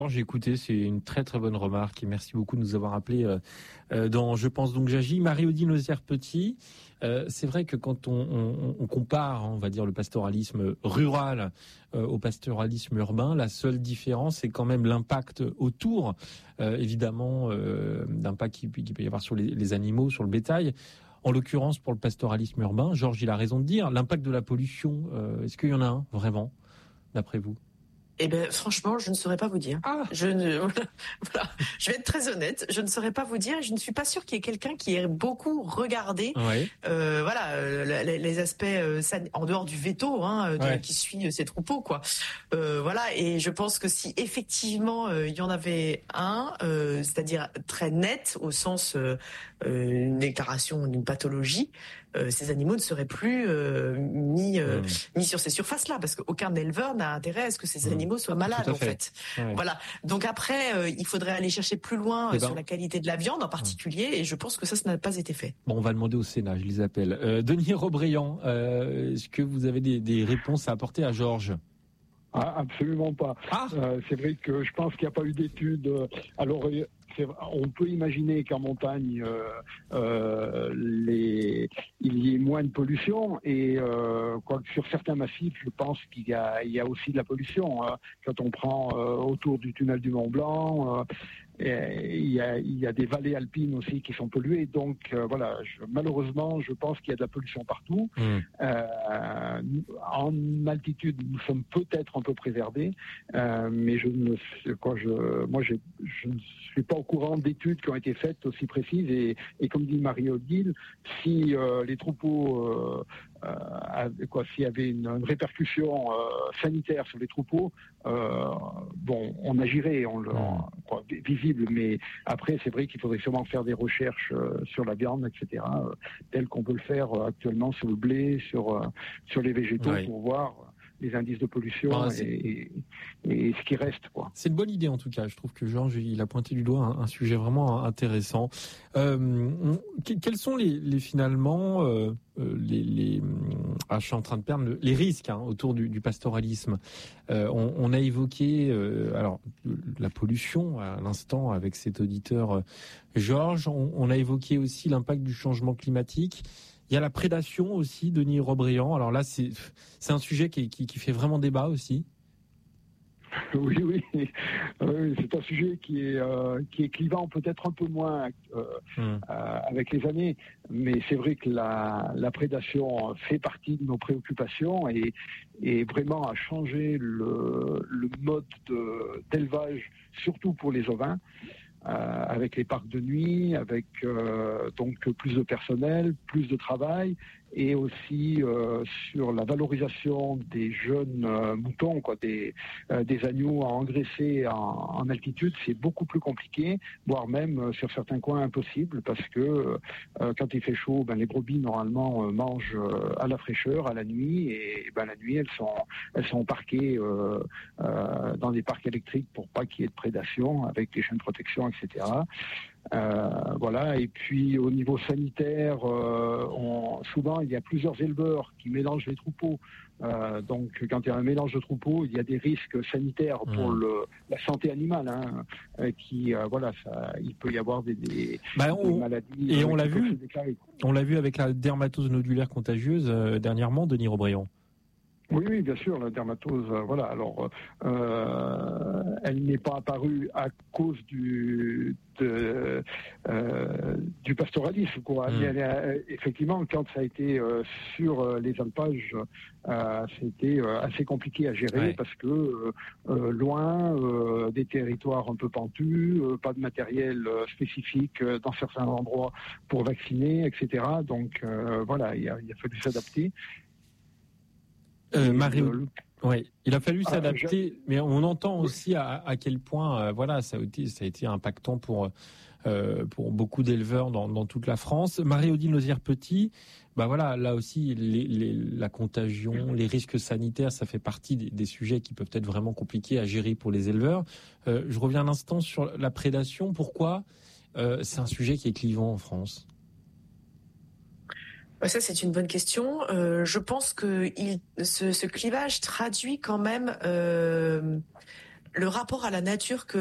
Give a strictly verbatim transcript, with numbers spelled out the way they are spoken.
J'ai écouté, c'est une très très bonne remarque et merci beaucoup de nous avoir appelé euh, euh, dans Je pense donc j'agis. Marie-Odile Nozière-Petit, euh, c'est vrai que quand on, on, on compare, on va dire, le pastoralisme rural euh, au pastoralisme urbain, la seule différence c'est quand même l'impact autour, euh, évidemment, euh, d'impact qui, qui peut y avoir sur les, les animaux, sur le bétail. En l'occurrence, pour le pastoralisme urbain, Georges, il a raison de dire, l'impact de la pollution, euh, est-ce qu'il y en a un, vraiment, d'après vous ? Eh ben, franchement, je ne saurais pas vous dire. Ah. Je ne, voilà. Je vais être très honnête. Je ne saurais pas vous dire. Et je ne suis pas sûre qu'il y ait quelqu'un qui ait beaucoup regardé, ouais. euh, voilà, euh, les, les aspects euh, en dehors du veto, hein, de, ouais. qui suit ces troupeaux, quoi. Euh, voilà. Et je pense que si effectivement euh, il y en avait un, euh, c'est-à-dire très net au sens euh, une déclaration d'une pathologie, euh, ces animaux ne seraient plus euh, mis euh, mmh. mis sur ces surfaces-là, parce qu'aucun éleveur n'a intérêt à ce que ces mmh. animaux soient malades, en fait. fait. Ouais. Voilà. Donc après, euh, il faudrait aller chercher plus loin euh, ben, sur la qualité de la viande en particulier, ouais. et je pense que ça, ça n'a pas été fait. Bon, on va demander au Sénat, je les appelle. Euh, Denis Robreillant, euh, est-ce que vous avez des, des réponses à apporter à Georges ? Ah, absolument pas. Ah euh, c'est vrai que je pense qu'il n'y a pas eu d'études. Alors, c'est, on peut imaginer qu'en montagne, euh, euh, les, il y ait moins de pollution. Et euh, quoi, sur certains massifs, je pense qu'il y a, il y a aussi de la pollution. Hein. Quand on prend euh, autour du tunnel du Mont Blanc, euh, et il, y a, il y a des vallées alpines aussi qui sont polluées. Donc euh, voilà, je, malheureusement, je pense qu'il y a de la pollution partout. Mmh. Euh, en altitude, nous sommes peut-être un peu préservés, euh, mais je ne sais quoi, je, moi, je, je ne suis pas au courant d'études qui ont été faites aussi précises. Et, et comme dit Marie-Odile, si euh, les troupeaux euh, Euh, quoi, s'il y avait une, une répercussion euh, sanitaire sur les troupeaux, euh, bon, on agirait, on, on, quoi, visible, mais après, c'est vrai qu'il faudrait sûrement faire des recherches euh, sur la viande, et cetera, euh, tel qu'on peut le faire euh, actuellement sur le blé, sur euh, sur les végétaux, oui. pour voir les indices de pollution ah, et, et, et ce qui reste, quoi. C'est une bonne idée en tout cas. Je trouve que Georges il a pointé du doigt un, un sujet vraiment intéressant. Euh, on, quels sont les, les finalement euh, les, les ah, je suis en train de perdre les risques hein, autour du, du pastoralisme. Euh, on, on a évoqué euh, alors la pollution à l'instant avec cet auditeur euh, Georges. On, on a évoqué aussi l'impact du changement climatique. Il y a la prédation aussi, Denis Robreillant. Alors là, c'est c'est un sujet qui, qui, qui fait vraiment débat aussi. Oui, oui, oui, c'est un sujet qui est euh, qui est clivant peut-être un peu moins euh, mmh. euh, avec les années, mais c'est vrai que la, la prédation fait partie de nos préoccupations et, et vraiment a changé le, le mode de, d'élevage, surtout pour les ovins. Euh, avec les parcs de nuit, avec euh, donc plus de personnel, plus de travail, et aussi euh, sur la valorisation des jeunes euh, moutons, quoi, des, euh, des agneaux à engraisser en, en altitude, c'est beaucoup plus compliqué, voire même euh, sur certains coins impossible, parce que euh, quand il fait chaud, ben les brebis normalement euh, mangent euh, à la fraîcheur, à la nuit, et ben la nuit elles sont elles sont parquées euh, euh, dans des parcs électriques pour pas qu'il y ait de prédation, avec des chaînes de protection, et cetera. Euh, voilà. Et puis au niveau sanitaire, euh, on, souvent il y a plusieurs éleveurs qui mélangent les troupeaux. Euh, donc quand il y a un mélange de troupeaux, il y a des risques sanitaires pour mmh. le, la santé animale, hein, euh, qui euh, voilà, ça, il peut y avoir des, des, bah on, des maladies. Et on l'a vu, on l'a vu avec la dermatose nodulaire contagieuse euh, dernièrement, Denis Robreillant. Oui, oui, bien sûr, la dermatose, euh, voilà. Alors, euh, elle n'est pas apparue à cause du de, euh, du pastoralisme, quoi. Mmh. Mais elle a, effectivement, quand ça a été euh, sur les alpages, euh, c'était euh, assez compliqué à gérer ouais. parce que euh, loin, euh, des territoires un peu pentus, euh, pas de matériel euh, spécifique euh, dans certains endroits pour vacciner, et cetera. Donc, euh, voilà, il a, il a fallu s'adapter. Euh, Marie, ouais, il a fallu ah, s'adapter, je... mais on entend aussi à, à quel point, euh, voilà, ça a été, ça a été impactant pour euh, pour beaucoup d'éleveurs dans, dans toute la France. Marie-Odile Nozière-Petit, bah voilà, là aussi, les, les, la contagion, les risques sanitaires, ça fait partie des, des sujets qui peuvent être vraiment compliqués à gérer pour les éleveurs. Euh, je reviens un instant sur la prédation. Pourquoi euh, c'est un sujet qui est clivant en France? Ça, c'est une bonne question. Euh, je pense que il, ce, ce clivage traduit quand même euh, le rapport à la nature que